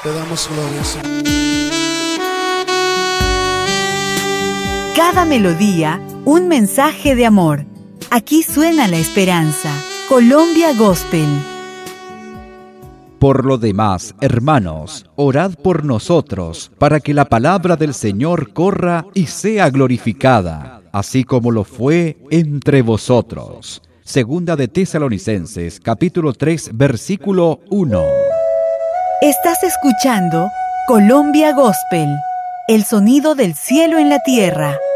Te damos gloria, Señor. Cada melodía, un mensaje de amor. Aquí suena la esperanza. Colombia Gospel. Por lo demás, hermanos, orad por nosotros, para que la palabra del Señor corra y sea glorificada, así como lo fue entre vosotros. Segunda de Tesalonicenses, capítulo 3, versículo 1. Estás escuchando Colombia Gospel, el sonido del cielo en la tierra.